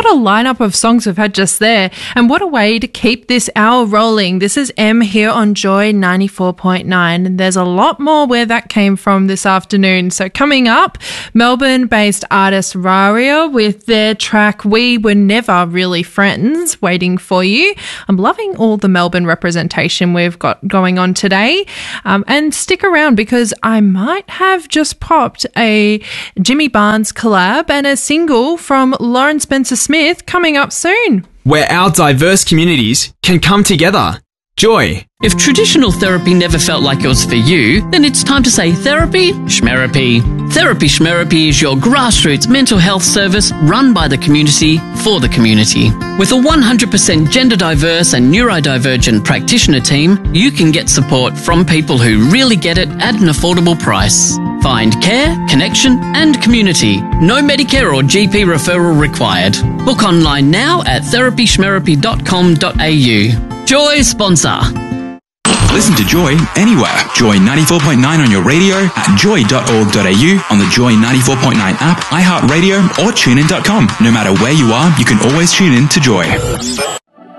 What a lineup of songs we've had just there. And what a way to keep this hour rolling. This is M here on Joy 94.9. And there's a lot more where that came from this afternoon. So coming up, Melbourne-based artist Raria with their track We Were Never Really Friends, waiting for you. I'm loving all the Melbourne representation we've got going on today. And stick around because I might have just popped a Jimmy Barnes collab and a single from Lauren Spencer Smith coming up soon. Where our diverse communities can come together. Joy. If traditional therapy never felt like it was for you, then it's time to say therapy schmerapy. Therapy schmerapy is your grassroots mental health service run by the community for the community. With a 100% gender diverse and neurodivergent practitioner team, you can get support from people who really get it at an affordable price. Find care, connection and community. No Medicare or GP referral required. Book online now at therapyschmerapy.com.au. Joy sponsor. Listen to Joy anywhere. Joy 94.9 on your radio, at joy.org.au, on the Joy 94.9 app, iHeartRadio or tunein.com. No matter where you are, you can always tune in to Joy.